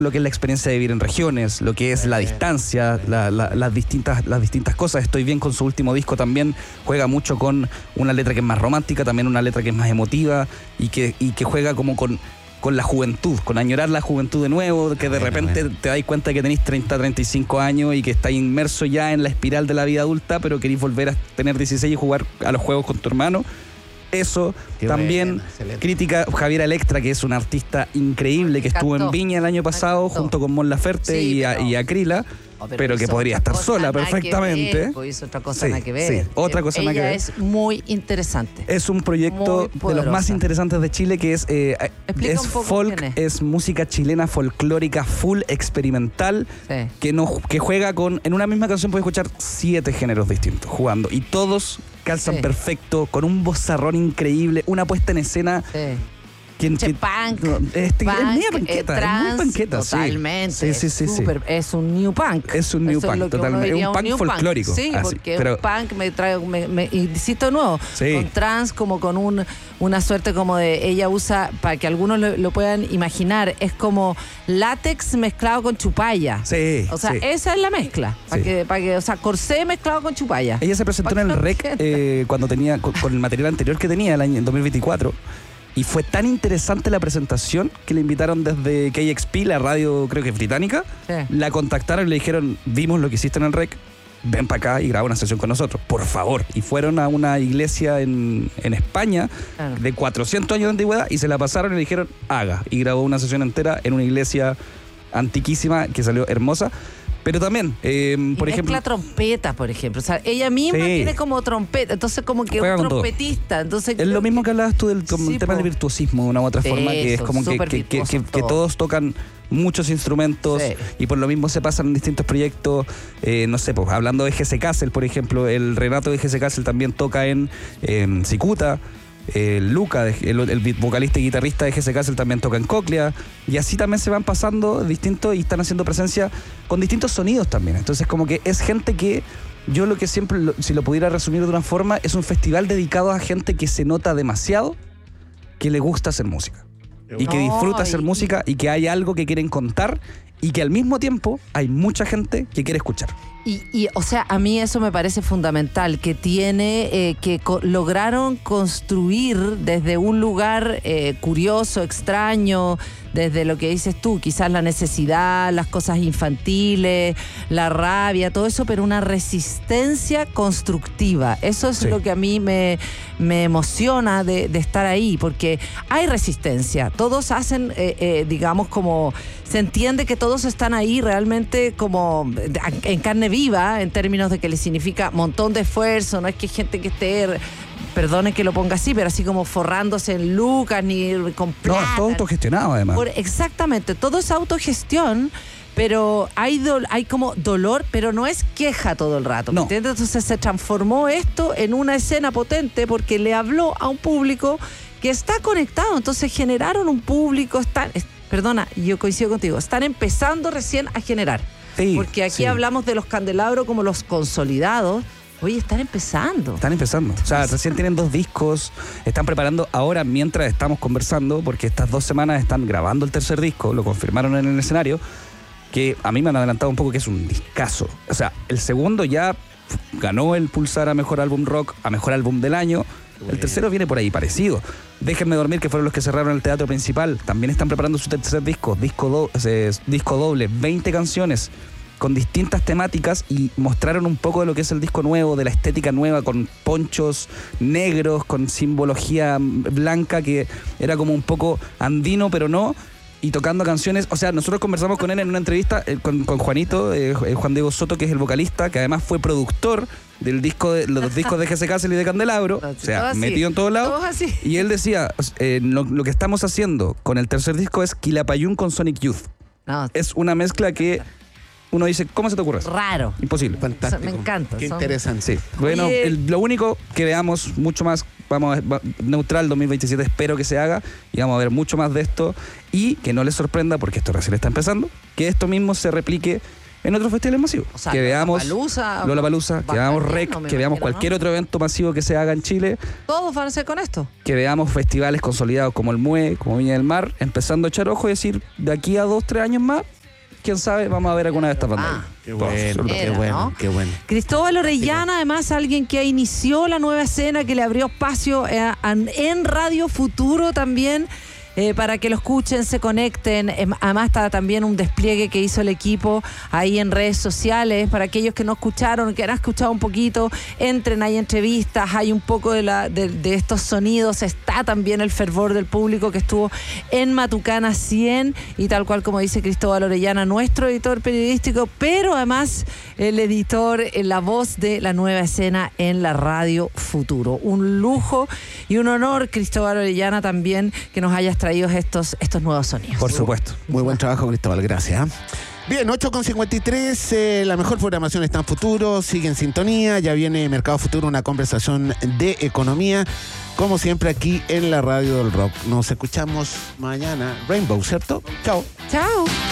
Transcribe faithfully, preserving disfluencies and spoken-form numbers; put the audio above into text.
lo que es la experiencia de vivir en regiones, lo que es la distancia, la, la, las, distintas, las distintas cosas. Estoy bien con su último disco también, juega mucho con una letra que es más romántica, también una letra que es más emotiva y que, y que juega como con, con la juventud, con añorar la juventud de nuevo, que de bueno, repente bueno. te dais cuenta que tenéis treinta, treinta y cinco años y que estáis inmerso ya en la espiral de la vida adulta, pero queréis volver a tener dieciséis y jugar a los juegos con tu hermano. Eso, Qué también bueno, crítica Javiera Electra, que es una artista increíble, que estuvo en Viña el año pasado junto con Mon Laferte sí, y, pero, y Acrila, oh, pero, pero que podría estar sola perfectamente. Ver, pues hizo otra cosa sí, nada que ver. Sí, otra cosa nada que ver. Es muy interesante. Es un proyecto de los más interesantes de Chile, que es, eh, es folk, es. es música chilena folclórica full experimental, sí. que, no, que juega con, en una misma canción puedes escuchar siete géneros distintos jugando y todos calzan sí. perfecto, con un vozarrón increíble, una puesta en escena. Sí. Quien, che, punk, no, este, punk, es media panqueta, eh, trans, es muy panqueta, totalmente. Sí, sí, sí, sí, super, sí. Es un new punk. Es un new Eso punk, es totalmente. Es un punk new folclórico. Punk. Sí, así, porque pero, un punk me trae, me, me, insisto de nuevo, sí. con trans como con un, una suerte como de, ella usa, para que algunos lo, lo puedan imaginar, es como látex mezclado con chupalla. Sí. O sea, sí. esa es la mezcla. Sí. Para que, para que, o sea, corsé mezclado con chupalla. Ella se presentó en el R E C eh, cuando tenía, con, con el material anterior que tenía, el año en dos mil veinticuatro. Y fue tan interesante la presentación que le invitaron desde K X P, la radio creo que es británica. Sí. La contactaron y le dijeron, vimos lo que hiciste en el R E C, ven para acá y graba una sesión con nosotros, por favor. Y fueron a una iglesia en, en España claro. de cuatrocientos años de antigüedad y se la pasaron y le dijeron, haga. Y grabó una sesión entera en una iglesia antiquísima que salió hermosa. Pero también, eh, por y ejemplo... mezcla trompeta, por ejemplo. O sea, ella misma sí. tiene como trompeta. Entonces, como que juega un trompetista. Entonces, es lo mismo que hablabas tú del sí, tema del virtuosismo de una u otra forma, eso, que es como que, que, que, que, que todos tocan muchos instrumentos sí. y por lo mismo se pasan en distintos proyectos. Eh, no sé, pues hablando de Jesse Castle, por ejemplo, el Renato de Jesse Castle también toca en, en Cicuta. Eh, Luca, el, el vocalista y guitarrista de Jesse Castle, también toca en Cóclea, y así también se van pasando distintos y están haciendo presencia con distintos sonidos también. Entonces, como que es gente que yo lo que siempre, lo, si lo pudiera resumir de una forma, es un festival dedicado a gente que se nota demasiado que le gusta hacer música y que disfruta hacer música y que hay algo que quieren contar y que al mismo tiempo hay mucha gente que quiere escuchar. Y, y, o sea, a mí eso me parece fundamental, que tiene, eh, que co- lograron construir desde un lugar eh, curioso, extraño, desde lo que dices tú, quizás la necesidad, las cosas infantiles, la rabia, todo eso, pero una resistencia constructiva. Eso es sí. lo que a mí me, me emociona de, de estar ahí, porque hay resistencia. Todos hacen, eh, eh, digamos, como... Se entiende que todos están ahí realmente como en carne viva, en términos de que les significa montón de esfuerzo. No es que hay gente que esté... Perdone que lo ponga así, pero así como forrándose en lucas ni con plata. No, es todo autogestionado además. Por, exactamente, todo es autogestión, pero hay, do, hay como dolor, pero no es queja todo el rato. No. ¿Entiendes? Entonces se transformó esto en una escena potente porque le habló a un público que está conectado. Entonces generaron un público, están, es, perdona, yo coincido contigo, están empezando recién a generar. Sí, porque aquí sí. hablamos de los candelabros como los consolidados. Oye, están empezando. Están empezando. O sea, recién tienen dos discos. Están preparando ahora mientras estamos conversando, porque estas dos semanas están grabando el tercer disco, lo confirmaron en el escenario, que a mí me han adelantado un poco que es un discazo. O sea, el segundo ya ganó el Pulsar a Mejor Álbum Rock, a Mejor Álbum del Año. El tercero viene por ahí parecido. Déjenme dormir, que fueron los que cerraron el Teatro Principal. También están preparando su tercer disco, disco, do, eh, disco doble, veinte canciones con distintas temáticas, y mostraron un poco de lo que es el disco nuevo, de la estética nueva, con ponchos negros, con simbología blanca, que era como un poco andino, pero no, y tocando canciones. O sea, nosotros conversamos con él en una entrevista, eh, con, con Juanito, eh, Juan Diego Soto, que es el vocalista, que además fue productor del disco de los discos de Jesse Castle y de Candelabro, o sea, metido en todos lados. Y él decía, eh, lo, lo que estamos haciendo con el tercer disco es Quilapayún con Sonic Youth. No, es una mezcla que uno dice, ¿cómo se te ocurre eso? Raro. Imposible. Fantástico. Me encanta. Qué son... interesante. Sí. Bueno, el, lo único que veamos mucho más, vamos a ver, Neutral dos mil veintisiete, espero que se haga, y vamos a ver mucho más de esto, y que no les sorprenda, porque esto recién está empezando, que esto mismo se replique en otros festivales masivos. O sea, que veamos Lollapalooza, Lollapalooza, que veamos Bacaneno, Rec, me que veamos imagino, cualquier ¿no? otro evento masivo que se haga en Chile, Todos van a ser con esto. que veamos festivales consolidados como el M U E, como Viña del Mar, empezando a echar ojo y decir, de aquí a dos, tres años más, quién sabe, vamos a ver alguna de estas bandas. Ah, Qué bueno, qué Era, bueno, ¿no? qué bueno. Cristóbal Orellana, además, alguien que inició la nueva escena, que le abrió espacio eh, a- en Radio Futuro también, eh, para que lo escuchen, se conecten. Eh, además, está también un despliegue que hizo el equipo ahí en redes sociales. Para aquellos que no escucharon, que han escuchado un poquito, entren, hay entrevistas, hay un poco de, la, de, de estos sonidos. Está también el fervor del público que estuvo en Matucana cien, y tal cual como dice Cristóbal Orellana, nuestro editor periodístico, pero además el editor, eh, la voz de la nueva escena en la Radio Futuro. Un lujo y un honor, Cristóbal Orellana, también que nos hayas traído estos, estos nuevos sonidos. Por supuesto. Muy buen trabajo, Cristóbal, gracias. ¿eh? Bien, ocho con cincuenta y tres, eh, la mejor programación está en Futuro, sigue en sintonía, ya viene Mercado Futuro, una conversación de economía, como siempre aquí en la Radio del Rock. Nos escuchamos mañana, Rainbow, ¿cierto? Chao. Chao.